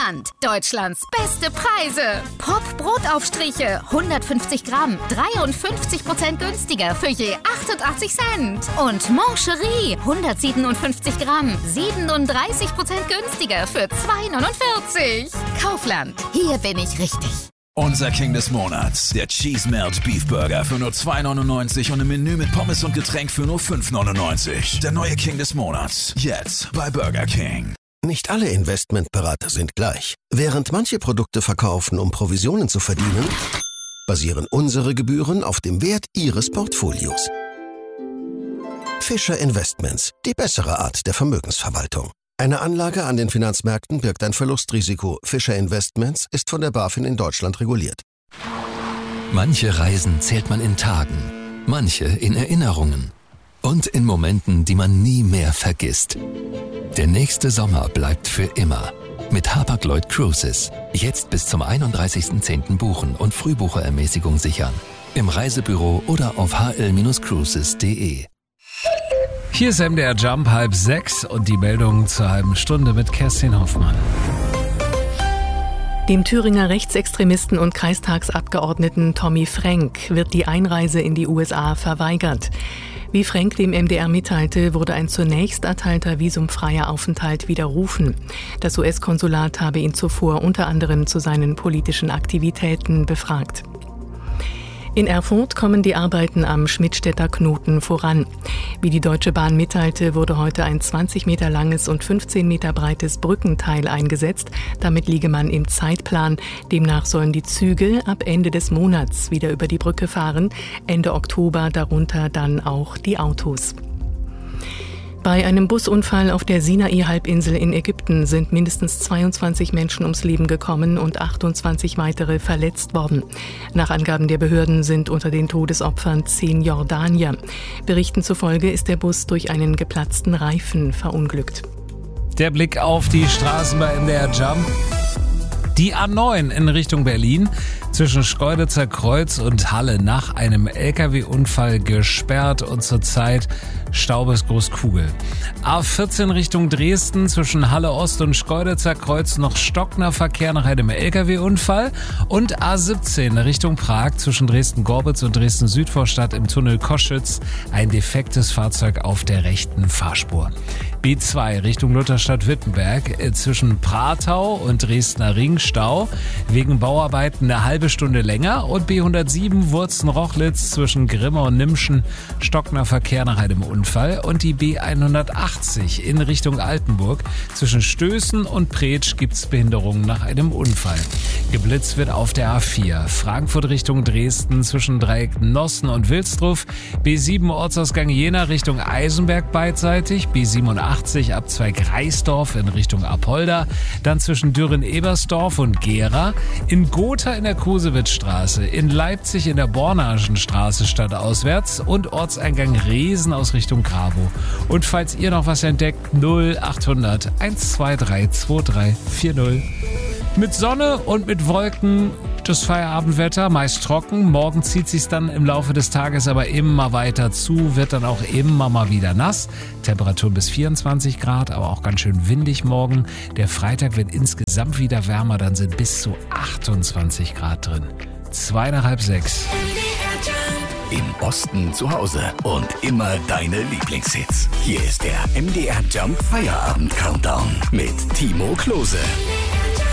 Kaufland. Deutschlands beste Preise. Pop Brotaufstriche 150 Gramm 53% günstiger für je 88 Cent. Und Mancherie 157 Gramm 37% günstiger für 2,49. Kaufland. Hier bin ich richtig. Unser King des Monats, der Cheese Melt Beef Burger für nur 2,99 und im Menü mit Pommes und Getränk für nur 5,99. Der neue King des Monats, jetzt bei Burger King. Nicht alle Investmentberater sind gleich. Während manche Produkte verkaufen, um Provisionen zu verdienen, basieren unsere Gebühren auf dem Wert Ihres Portfolios. Fischer Investments, die bessere Art der Vermögensverwaltung. Eine Anlage an den Finanzmärkten birgt ein Verlustrisiko. Fischer Investments ist von der BaFin in Deutschland reguliert. Manche Reisen zählt man in Tagen, manche in Erinnerungen und in Momenten, die man nie mehr vergisst. Der nächste Sommer bleibt für immer. Mit Hapag-Lloyd Cruises. Jetzt bis zum 31.10. buchen und Frühbucherermäßigung sichern. Im Reisebüro oder auf hl-cruises.de. Hier ist MDR Jump 5:30 und die Meldung zur halben Stunde mit Kerstin Hoffmann. Dem Thüringer Rechtsextremisten und Kreistagsabgeordneten Tommy Frank wird die Einreise in die USA verweigert. Wie Frank dem MDR mitteilte, wurde ein zunächst erteilter visumfreier Aufenthalt widerrufen. Das US-Konsulat habe ihn zuvor unter anderem zu seinen politischen Aktivitäten befragt. In Erfurt kommen die Arbeiten am Schmidtstädter Knoten voran. Wie die Deutsche Bahn mitteilte, wurde heute ein 20 Meter langes und 15 Meter breites Brückenteil eingesetzt. Damit liege man im Zeitplan. Demnach sollen die Züge ab Ende des Monats wieder über die Brücke fahren. Ende Oktober darunter dann auch die Autos. Bei einem Busunfall auf der Sinai-Halbinsel in Ägypten sind mindestens 22 Menschen ums Leben gekommen und 28 weitere verletzt worden. Nach Angaben der Behörden sind unter den Todesopfern 10 Jordanier. Berichten zufolge ist der Bus durch einen geplatzten Reifen verunglückt. Der Blick auf die Straßen bei MDR Jump. Die A9 in Richtung Berlin zwischen Schkeuditzer Kreuz und Halle nach einem LKW-Unfall gesperrt und zurzeit Stau bis Großkugel. A14 Richtung Dresden zwischen Halle Ost und Schkeuditzer Kreuz noch stockender Verkehr nach einem LKW-Unfall und A17 Richtung Prag zwischen Dresden-Gorbitz und Dresden-Südvorstadt im Tunnel Koschütz ein defektes Fahrzeug auf der rechten Fahrspur. B2 Richtung Lutherstadt-Wittenberg zwischen Pratau und Dresdner Ring Stau wegen Bauarbeiten eine halbe Stunde länger und B107 Wurzen-Rochlitz zwischen Grimma und Nimschen stockender Verkehr nach einem Unfall und die B180 in Richtung Altenburg zwischen Stößen und Pretsch gibt's Behinderungen nach einem Unfall. Geblitzt wird auf der A4 Frankfurt Richtung Dresden zwischen Dreieck Nossen und Wilsdruff, B7 Ortsausgang Jena Richtung Eisenberg beidseitig, B87 Abzweig Reisdorf in Richtung Apolda, dann zwischen Düren-Ebersdorf und Gera, in Gotha in der Kosewitzstraße, in Leipzig in der Bornagenstraße stadtauswärts und Ortseingang Reesen aus Richtung Gravo. Und falls ihr noch was entdeckt, 0800 123 2340. Mit Sonne und mit Wolken das Feierabendwetter, meist trocken. Morgen zieht sich's dann im Laufe des Tages aber immer weiter zu, wird dann auch immer mal wieder nass. Temperatur bis 24 Grad, aber auch ganz schön windig morgen. Der Freitag wird insgesamt wieder wärmer, dann sind bis zu 28 Grad drin. 5:30. Im Osten zu Hause und immer deine Lieblingshits. Hier ist der MDR Jump Feierabend Countdown mit Timo Klose.